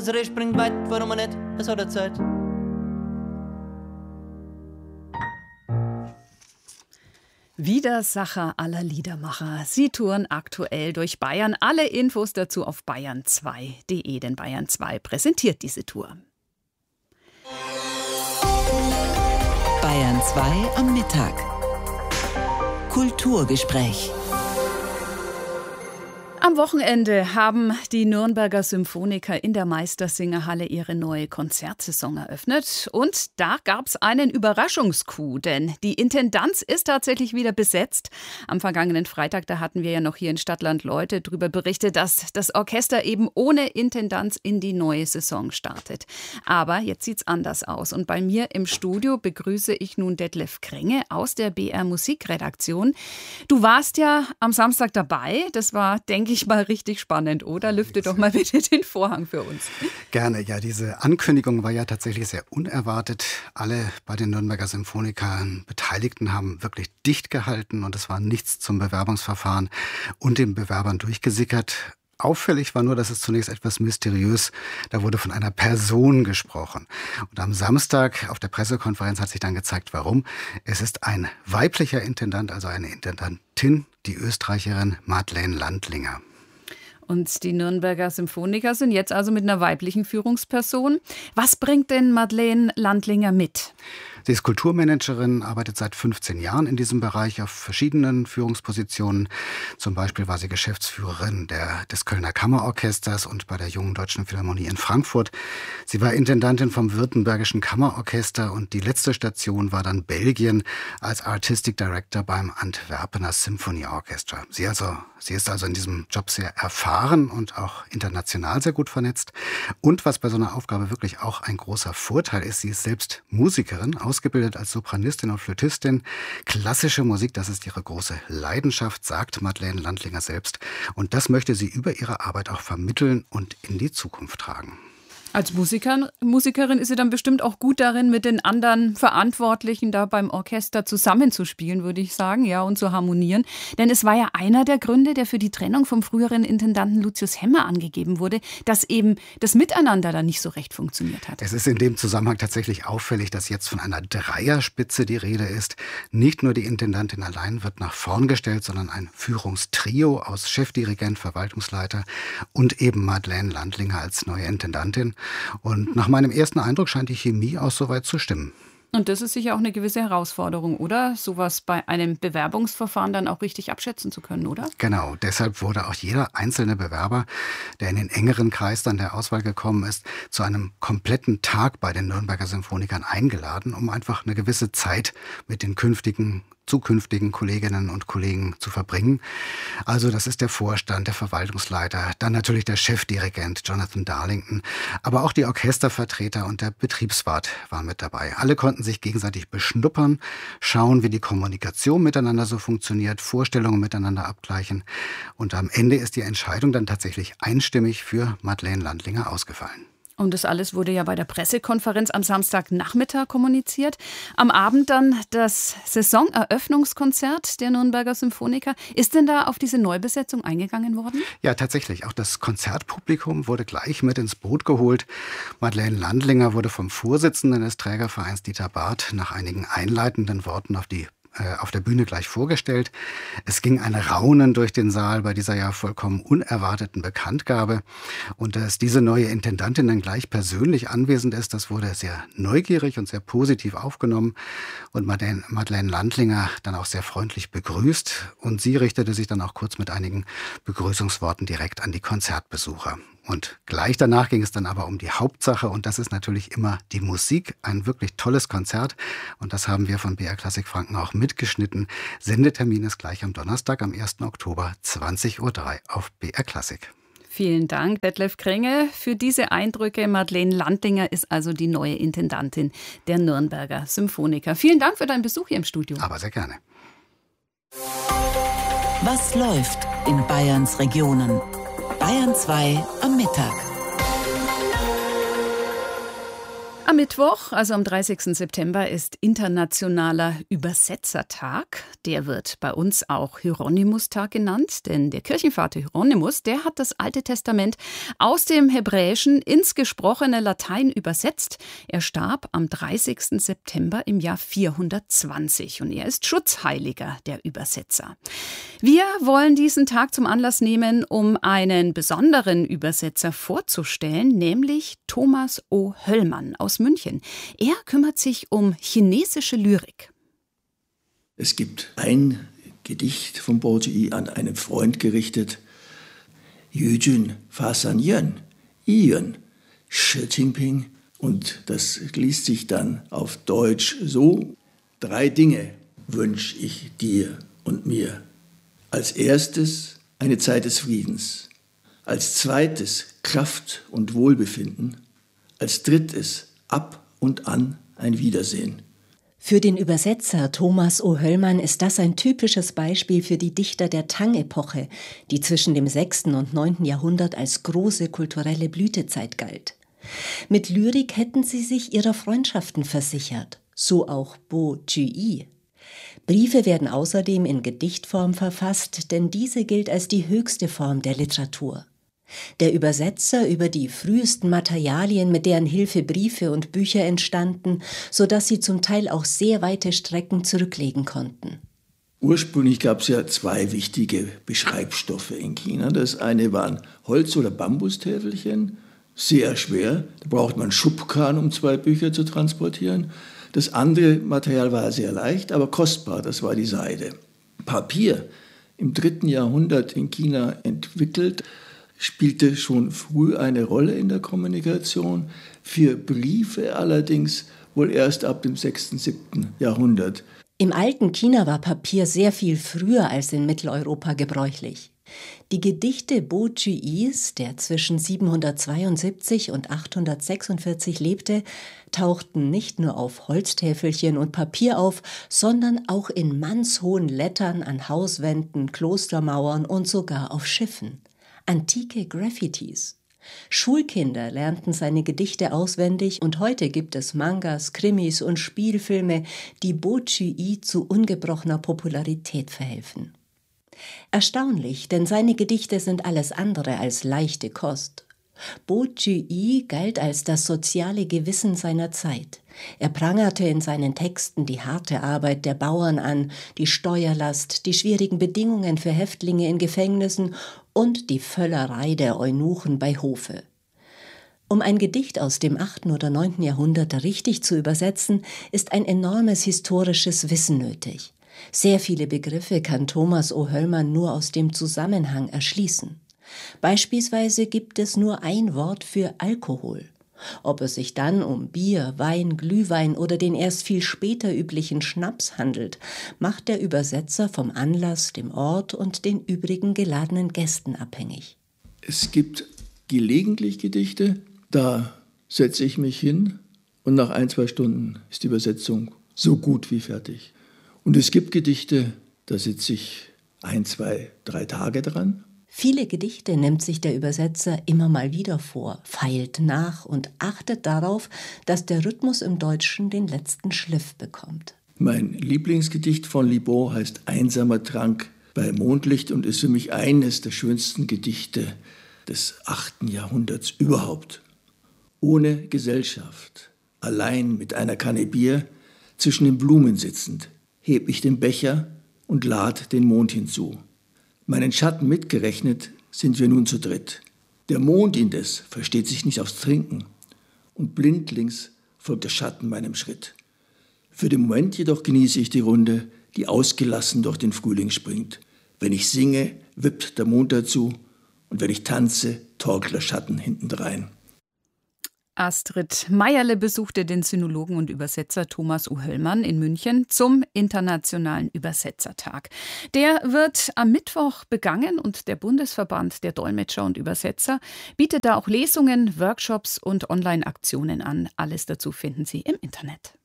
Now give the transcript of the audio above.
Das Reh springt weit, warum er nicht? Es hat er Zeit. Widersacher aller Liedermacher. Sie touren aktuell durch Bayern. Alle Infos dazu auf bayern2.de, denn Bayern 2 präsentiert diese Tour. Bayern 2 am Mittag. Kulturgespräch. Am Wochenende haben die Nürnberger Symphoniker in der Meistersingerhalle ihre neue Konzertsaison eröffnet. Und da gab es einen Überraschungscoup, denn die Intendanz ist tatsächlich wieder besetzt. Am vergangenen Freitag, da hatten wir ja noch hier in Stadtland Leute darüber berichtet, dass das Orchester eben ohne Intendanz in die neue Saison startet. Aber jetzt sieht's anders aus. Und bei mir im Studio begrüße ich nun Detlef Krenge aus der BR Musikredaktion. Du warst ja am Samstag dabei. Das war, denke ich mal, richtig spannend, oder? Lüfte doch mal bitte den Vorhang für uns. Gerne, ja, diese Ankündigung war ja tatsächlich sehr unerwartet. Alle bei den Nürnberger Symphonikern Beteiligten haben wirklich dicht gehalten und es war nichts zum Bewerbungsverfahren und den Bewerbern durchgesickert. Auffällig war nur, dass es zunächst etwas mysteriös, da wurde von einer Person gesprochen. Und am Samstag auf der Pressekonferenz hat sich dann gezeigt, warum. Es ist ein weiblicher Intendant, also eine Intendantin, die Österreicherin Madeleine Landlinger. Und die Nürnberger Symphoniker sind jetzt also mit einer weiblichen Führungsperson. Was bringt denn Madeleine Landlinger mit? Sie ist Kulturmanagerin, arbeitet seit 15 Jahren in diesem Bereich auf verschiedenen Führungspositionen. Zum Beispiel war sie Geschäftsführerin des Kölner Kammerorchesters und bei der Jungen Deutschen Philharmonie in Frankfurt. Sie war Intendantin vom Württembergischen Kammerorchester und die letzte Station war dann Belgien als Artistic Director beim Antwerpener Symphony Orchestra. Sie ist also in diesem Job sehr erfahren und auch international sehr gut vernetzt. Und was bei so einer Aufgabe wirklich auch ein großer Vorteil ist, sie ist selbst Musikerin, ausgebildet als Sopranistin und Flötistin. Klassische Musik, das ist ihre große Leidenschaft, sagt Madeleine Landlinger selbst. Und das möchte sie über ihre Arbeit auch vermitteln und in die Zukunft tragen. Als Musikerin ist sie dann bestimmt auch gut darin, mit den anderen Verantwortlichen da beim Orchester zusammenzuspielen, würde ich sagen, ja, und zu harmonieren. Denn es war ja einer der Gründe, der für die Trennung vom früheren Intendanten Lucius Hemmer angegeben wurde, dass eben das Miteinander da nicht so recht funktioniert hat. Es ist in dem Zusammenhang tatsächlich auffällig, dass jetzt von einer Dreierspitze die Rede ist. Nicht nur die Intendantin allein wird nach vorn gestellt, sondern ein Führungstrio aus Chefdirigent, Verwaltungsleiter und eben Madeleine Landlinger als neue Intendantin. Und nach meinem ersten Eindruck scheint die Chemie auch soweit zu stimmen. Und das ist sicher auch eine gewisse Herausforderung, oder? Sowas bei einem Bewerbungsverfahren dann auch richtig abschätzen zu können, oder? Genau, deshalb wurde auch jeder einzelne Bewerber, der in den engeren Kreis dann der Auswahl gekommen ist, zu einem kompletten Tag bei den Nürnberger Symphonikern eingeladen, um einfach eine gewisse Zeit mit den zukünftigen Kolleginnen und Kollegen zu verbringen. Also das ist der Vorstand, der Verwaltungsleiter, dann natürlich der Chefdirigent Jonathan Darlington, aber auch die Orchestervertreter und der Betriebswart waren mit dabei. Alle konnten sich gegenseitig beschnuppern, schauen, wie die Kommunikation miteinander so funktioniert, Vorstellungen miteinander abgleichen. Und am Ende ist die Entscheidung dann tatsächlich einstimmig für Madeleine Landlinger ausgefallen. Und das alles wurde ja bei der Pressekonferenz am Samstagnachmittag kommuniziert. Am Abend dann das Saisoneröffnungskonzert der Nürnberger Symphoniker. Ist denn da auf diese Neubesetzung eingegangen worden? Ja, tatsächlich. Auch das Konzertpublikum wurde gleich mit ins Boot geholt. Madeleine Landlinger wurde vom Vorsitzenden des Trägervereins Dieter Barth nach einigen einleitenden Worten auf der Bühne gleich vorgestellt. Es ging ein Raunen durch den Saal bei dieser ja vollkommen unerwarteten Bekanntgabe. Und dass diese neue Intendantin dann gleich persönlich anwesend ist, das wurde sehr neugierig und sehr positiv aufgenommen. Und Madeleine Landlinger dann auch sehr freundlich begrüßt. Und sie richtete sich dann auch kurz mit einigen Begrüßungsworten direkt an die Konzertbesucher. Und gleich danach ging es dann aber um die Hauptsache und das ist natürlich immer die Musik. Ein wirklich tolles Konzert und das haben wir von BR Klassik Franken auch mitgeschnitten. Sendetermin ist gleich am Donnerstag, am 1. Oktober, 20:03 Uhr auf BR Klassik. Vielen Dank, Detlef Krenge, für diese Eindrücke. Madeleine Landlinger ist also die neue Intendantin der Nürnberger Symphoniker. Vielen Dank für deinen Besuch hier im Studio. Aber sehr gerne. Was läuft in Bayerns Regionen? Bayern 2 am Mittag. Am Mittwoch, also am 30. September, ist Internationaler Übersetzertag. Der wird bei uns auch Hieronymus-Tag genannt, denn der Kirchenvater Hieronymus, der hat das Alte Testament aus dem Hebräischen ins gesprochene Latein übersetzt. Er starb am 30. September im Jahr 420 und er ist Schutzheiliger der Übersetzer. Wir wollen diesen Tag zum Anlass nehmen, um einen besonderen Übersetzer vorzustellen, nämlich Thomas O. Höllmann aus München. Er kümmert sich um chinesische Lyrik. Es gibt ein Gedicht von Bo Ji an einen Freund gerichtet. Yujun Fasanyan, Ian, Shi Jinping. Und das liest sich dann auf Deutsch so: 3 Dinge wünsche ich dir und mir. Als erstes eine Zeit des Friedens. Als zweites Kraft und Wohlbefinden. Als drittes ab und an ein Wiedersehen. Für den Übersetzer Thomas O. Höllmann ist das ein typisches Beispiel für die Dichter der Tang-Epoche, die zwischen dem 6. und 9. Jahrhundert als große kulturelle Blütezeit galt. Mit Lyrik hätten sie sich ihrer Freundschaften versichert, so auch Bo Ji. Briefe werden außerdem in Gedichtform verfasst, denn diese gilt als die höchste Form der Literatur. Der Übersetzer über die frühesten Materialien, mit deren Hilfe Briefe und Bücher entstanden, sodass sie zum Teil auch sehr weite Strecken zurücklegen konnten. Ursprünglich gab es ja 2 wichtige Beschreibstoffe in China. Das eine waren Holz- oder Bambustäfelchen, sehr schwer. Da braucht man Schubkarren, um 2 Bücher zu transportieren. Das andere Material war sehr leicht, aber kostbar, das war die Seide. Papier, im 3. Jahrhundert in China entwickelt, spielte schon früh eine Rolle in der Kommunikation. Für Briefe allerdings wohl erst ab dem 6., 7. Jahrhundert. Im alten China war Papier sehr viel früher als in Mitteleuropa gebräuchlich. Die Gedichte Bo Ji's, der zwischen 772 und 846 lebte, tauchten nicht nur auf Holztäfelchen und Papier auf, sondern auch in mannshohen Lettern an Hauswänden, Klostermauern und sogar auf Schiffen. Antike Graffitis. Schulkinder lernten seine Gedichte auswendig und heute gibt es Mangas, Krimis und Spielfilme, die Bo Ji zu ungebrochener Popularität verhelfen. Erstaunlich, denn seine Gedichte sind alles andere als leichte Kost. Bo Ji galt als das soziale Gewissen seiner Zeit. Er prangerte in seinen Texten die harte Arbeit der Bauern an, die Steuerlast, die schwierigen Bedingungen für Häftlinge in Gefängnissen und die Völlerei der Eunuchen bei Hofe. Um ein Gedicht aus dem 8. oder 9. Jahrhundert richtig zu übersetzen, ist ein enormes historisches Wissen nötig. Sehr viele Begriffe kann Thomas O. Höllmann nur aus dem Zusammenhang erschließen. Beispielsweise gibt es nur ein Wort für Alkohol. Ob es sich dann um Bier, Wein, Glühwein oder den erst viel später üblichen Schnaps handelt, macht der Übersetzer vom Anlass, dem Ort und den übrigen geladenen Gästen abhängig. Es gibt gelegentlich Gedichte, da setze ich mich hin und nach 1-2 Stunden ist die Übersetzung so gut wie fertig. Und es gibt Gedichte, da sitze ich 1, 2, 3 Tage dran. Viele Gedichte nimmt sich der Übersetzer immer mal wieder vor, feilt nach und achtet darauf, dass der Rhythmus im Deutschen den letzten Schliff bekommt. Mein Lieblingsgedicht von Libon heißt Einsamer Trank bei Mondlicht und ist für mich eines der schönsten Gedichte des 8. Jahrhunderts überhaupt. Ohne Gesellschaft, allein mit einer Kanne Bier, zwischen den Blumen sitzend, heb ich den Becher und lad den Mond hinzu. Meinen Schatten mitgerechnet sind wir nun zu dritt. Der Mond indes versteht sich nicht aufs Trinken und blindlings folgt der Schatten meinem Schritt. Für den Moment jedoch genieße ich die Runde, die ausgelassen durch den Frühling springt. Wenn ich singe, wippt der Mond dazu und wenn ich tanze, torkelt der Schatten hintendrein. Astrid Meierle besuchte den Sinologen und Übersetzer Thomas O. Höllmann in München zum Internationalen Übersetzertag. Der wird am Mittwoch begangen und der Bundesverband der Dolmetscher und Übersetzer bietet da auch Lesungen, Workshops und Online-Aktionen an. Alles dazu finden Sie im Internet.